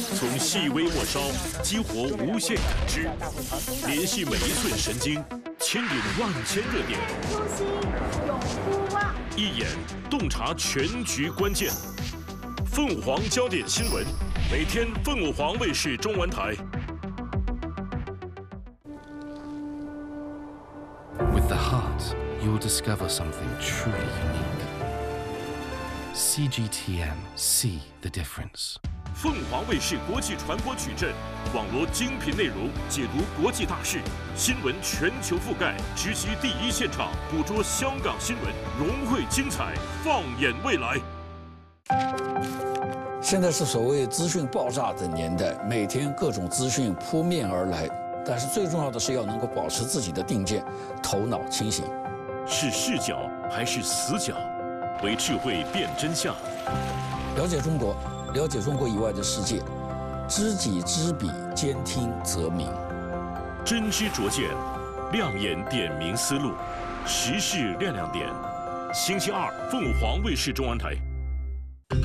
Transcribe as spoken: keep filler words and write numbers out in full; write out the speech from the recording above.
从细微末梢激活无限感知，联系每一寸神经，牵引万千热点。 初心永不忘， 一眼洞察全局关键。凤凰焦点新闻，每天凤凰卫视中文台。 With the heart, you'll discover something truly unique. C G T M, see the difference. 凤凰卫视国际传播矩阵，网罗精品内容，解读国际大事，新闻全球覆盖，直击第一现场，捕捉香港新闻，融汇精彩，放眼未来。 现在是所谓资讯爆炸的年代，每天各种资讯扑面而来，但是最重要的是要能够保持自己的定见，头脑清醒。 是视角还是死角？为智慧辨真相。 了解中国，了解中国以外的世界，知己知彼，兼听则明。 真知灼见，亮眼点明思路，时事亮亮点。星期二，凤凰卫视中文台。